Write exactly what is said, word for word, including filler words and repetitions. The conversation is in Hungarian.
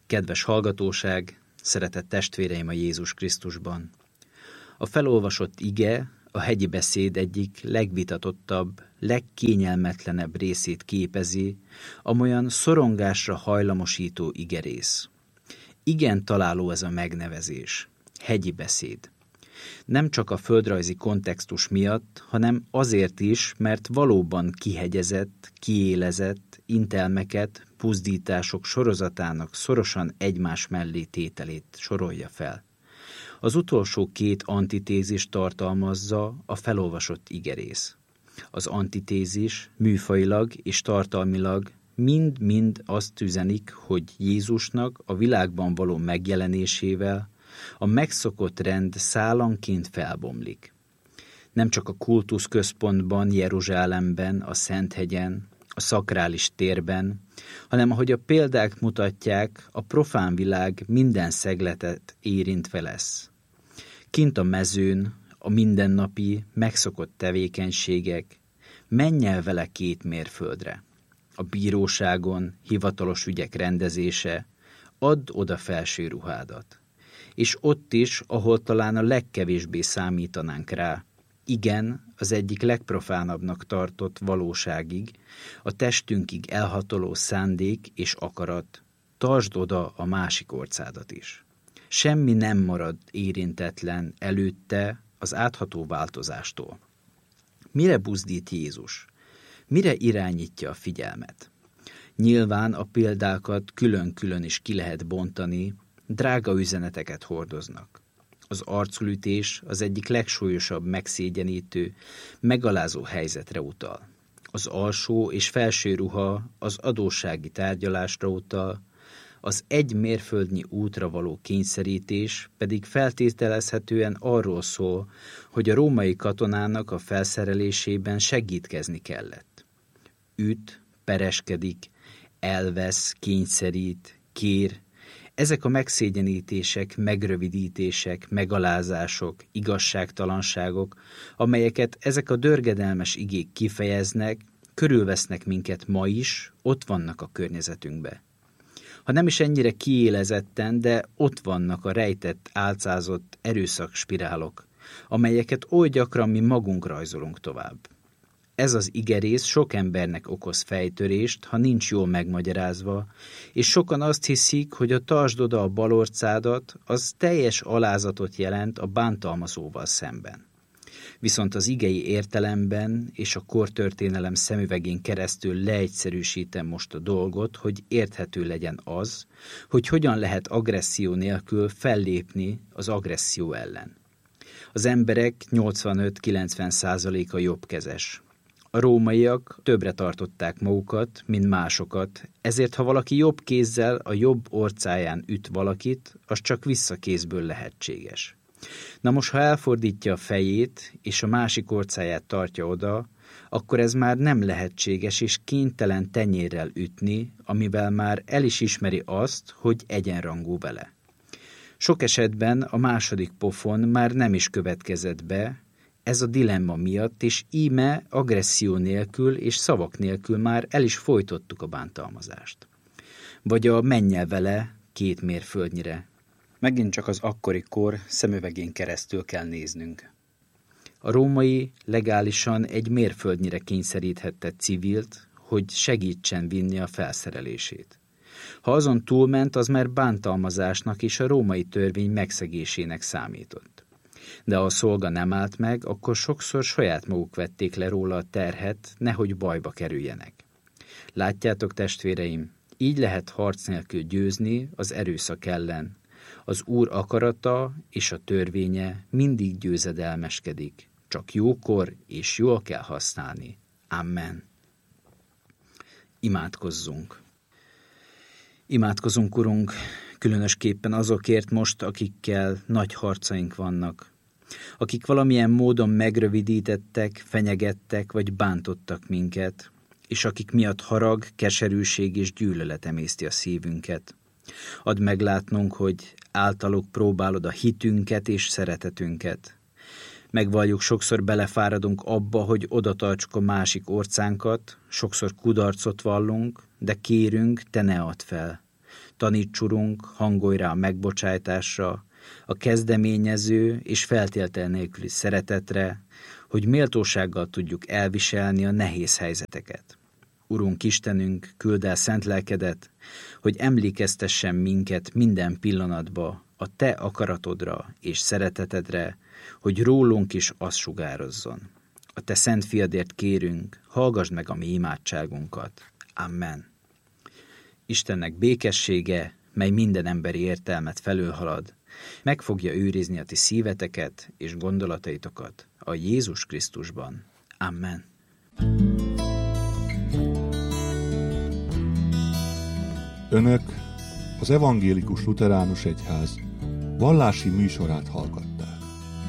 Kedves hallgatóság, szeretett testvéreim a Jézus Krisztusban! A felolvasott ige a hegyi beszéd egyik legvitatottabb, legkényelmetlenebb részét képezi, amolyan szorongásra hajlamosító igerész. Igen találó ez a megnevezés, hegyi beszéd. Nem csak a földrajzi kontextus miatt, hanem azért is, mert valóban kihegyezett, kiélezett intelmeket, puzdítások sorozatának szorosan egymás mellé tételét sorolja fel. Az utolsó két antitézis tartalmazza a felolvasott igerész. Az antitézis műfajilag és tartalmilag mind-mind azt üzenik, hogy Jézusnak a világban való megjelenésével a megszokott rend szálanként felbomlik. Nem csak a kultuszközpontban, Jeruzsálemben, a Szenthegyen, a szakrális térben, hanem ahogy a példák mutatják, a profán világ minden szegletet érintve lesz. Kint a mezőn, a mindennapi, megszokott tevékenységek, menj el vele két mérföldre. A bíróságon, hivatalos ügyek rendezése, add oda felső ruhádat. És ott is, ahol talán a legkevésbé számítanánk rá, igen, az egyik legprofánabbnak tartott valóságig, a testünkig elhatoló szándék és akarat, tartsd oda a másik orcádat is. Semmi nem marad érintetlen előtte az átható változástól. Mire buzdít Jézus? Mire irányítja a figyelmet? Nyilván a példákat külön-külön is ki lehet bontani, drága üzeneteket hordoznak. Az arculütés az egyik legsúlyosabb megszégyenítő, megalázó helyzetre utal. Az alsó és felső ruha az adóssági tárgyalásra utal, az egy mérföldnyi útra való kényszerítés pedig feltételezhetően arról szól, hogy a római katonának a felszerelésében segítkezni kellett. Üt, pereskedik, elvesz, kényszerít, kér. Ezek a megszégyenítések, megrövidítések, megalázások, igazságtalanságok, amelyeket ezek a dörgedelmes igék kifejeznek, körülvesznek minket ma is, ott vannak a környezetünkbe. Ha nem is ennyire kiélezetten, de ott vannak a rejtett, álcázott erőszakspirálok, amelyeket oly gyakran mi magunk rajzolunk tovább. Ez az igerész sok embernek okoz fejtörést, ha nincs jól megmagyarázva, és sokan azt hiszik, hogy a tartsd oda a bal orcádat, az teljes alázatot jelent a bántalmazóval szemben. Viszont az igei értelemben és a kortörténelem szemüvegén keresztül leegyszerűsítem most a dolgot, hogy érthető legyen az, hogy hogyan lehet agresszió nélkül fellépni az agresszió ellen. Az emberek nyolcvanöt-kilencven százaléka jobbkezes. A rómaiak többre tartották magukat, mint másokat, ezért ha valaki jobb kézzel a jobb orcáján üt valakit, az csak visszakézből lehetséges. Na most, ha elfordítja a fejét, és a másik orcáját tartja oda, akkor ez már nem lehetséges, és kénytelen tenyérrel ütni, amivel már el is ismeri azt, hogy egyenrangú vele. Sok esetben a második pofon már nem is következett be, ez a dilemma miatt, és íme agresszió nélkül és szavak nélkül már el is folytottuk a bántalmazást. Vagy a menj el vele két mérföldnyire. Megint csak az akkori kor szemüvegén keresztül kell néznünk. A római legálisan egy mérföldnyire kényszeríthette civilt, hogy segítsen vinni a felszerelését. Ha azon túlment, az már bántalmazásnak és a római törvény megszegésének számított. De ha a szolga nem állt meg, akkor sokszor saját maguk vették le róla a terhet, nehogy bajba kerüljenek. Látjátok, testvéreim, így lehet harc nélkül győzni az erőszak ellen. Az Úr akarata és a törvénye mindig győzedelmeskedik, csak jókor és jól kell használni. Amen. Imádkozzunk. Imádkozunk, Urunk, különösképpen azokért most, akikkel nagy harcaink vannak, akik valamilyen módon megrövidítettek, fenyegettek vagy bántottak minket, és akik miatt harag, keserűség és gyűlölet emészti a szívünket. Add meglátnunk, hogy általuk próbálod a hitünket és szeretetünket. Megvalljuk, sokszor belefáradunk abba, hogy odatartsuk a másik orcánkat, sokszor kudarcot vallunk, de kérünk, te ne add fel. Taníts, Urunk, hangolj rá a megbocsájtásra, a kezdeményező és feltétel nélküli szeretetre, hogy méltósággal tudjuk elviselni a nehéz helyzeteket. Urunk Istenünk, küldd el szent lelkedet, hogy emlékeztessen minket minden pillanatba a Te akaratodra és szeretetedre, hogy rólunk is az sugározzon. A Te szent fiadért kérünk, hallgasd meg a mi imádságunkat. Amen. Istennek békessége, mely minden emberi értelmet felülhalad, meg fogja őrizni a ti szíveteket és gondolataitokat a Jézus Krisztusban. Amen. Önök az Evangélikus Lutheránus Egyház vallási műsorát hallgatták.